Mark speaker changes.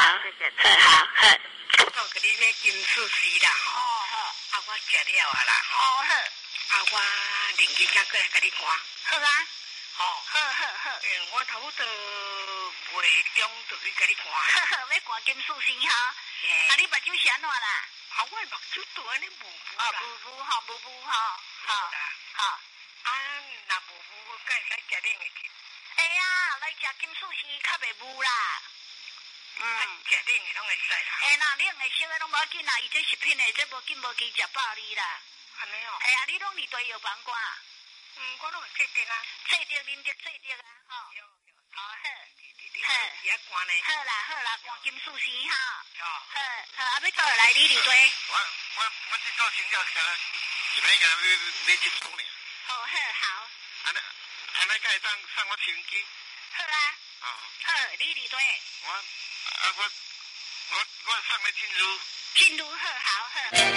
Speaker 1: 好，好，好。
Speaker 2: 我给你那金丝丝啦，吼，
Speaker 1: 好，
Speaker 2: 啊，我食了啊啦，吼，
Speaker 1: 好，
Speaker 2: 啊，我另一间过来给你看，
Speaker 1: 好啊，
Speaker 2: 吼，
Speaker 1: 好，
Speaker 2: 我差不多月中就去给你看，
Speaker 1: 要看金丝丝哈，啊，你目睭是安怎啦？
Speaker 2: 啊，我目睭都安尼模糊啦，
Speaker 1: 模糊哈，好，
Speaker 2: 啊，若模糊，我该使食冷的去。
Speaker 1: 哎呀，来食金丝丝较袂糊啦。
Speaker 2: 食冷的拢会使啦。
Speaker 1: 哎，那冷的烧的拢无要紧啦，伊这食品的，这无紧无急食饱你啦。
Speaker 2: 安尼哦。
Speaker 1: 哎呀，你拢伫对药房挂？
Speaker 2: 我拢会制定啊。
Speaker 1: 制定啉着制定啊，吼。好，好，
Speaker 2: 是啊，关呢。
Speaker 1: 好啦，看金丝丝哈。
Speaker 2: 好，
Speaker 1: 啊，要倒来你伫对。
Speaker 2: 我这做生意一摆甲买一组呢。
Speaker 1: 好，
Speaker 2: 安尼该当送我手机。
Speaker 1: 好啦。好，你伫对。
Speaker 2: 我送你进入。
Speaker 1: 进入好。